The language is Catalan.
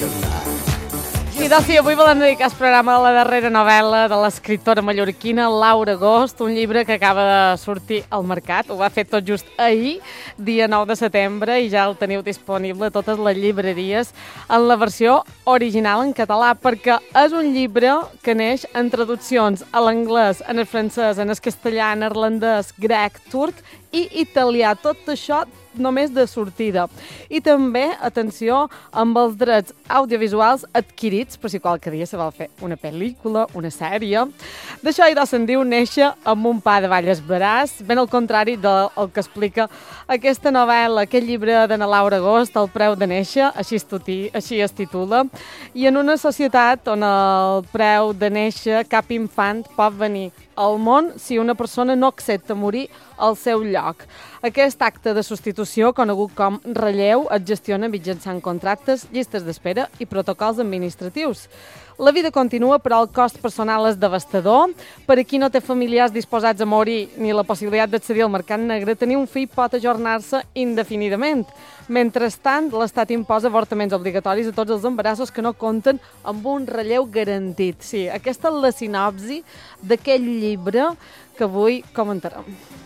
I doncs sí, avui volem dedicar el programa a la darrera novel·la de l'escriptora mallorquina Laura Agost, un llibre que acaba de sortir al mercat. Ho va fer tot just ahir, dia 9 de setembre, i ja el teniu disponible a totes les llibreries en la versió original en català, perquè és un llibre que neix en traduccions a l'anglès, en el francès, en el castellà, en irlandès, grec, turc i italià. Tot això només de sortida. I també, atenció, amb els drets audiovisuals adquirits, per si qualque dia se vol fer una pel·lícula, una sèrie. D'això i se'n diu néixer amb un pa de balles veràs, ben al contrari del que explica aquesta novel·la, aquest llibre de Laura Agost, El preu de néixer, així es titula, i en una societat on el preu de néixer cap infant pot venir al món si una persona no accepta morir al seu lloc. Aquest acte de substitució, conegut com relleu, es gestiona mitjançant contractes, llistes d'espera i protocols administratius. La vida continua, però el cost personal és devastador. Per a qui no té familiars disposats a morir ni la possibilitat d'accedir al mercat negre, tenir un fill pot ajornar-se indefinidament. Mentrestant, l'Estat imposa avortaments obligatoris a tots els embarassos que no compten amb un relleu garantit. Sí, aquesta és la sinopsi d'aquest llibre que avui comentarem.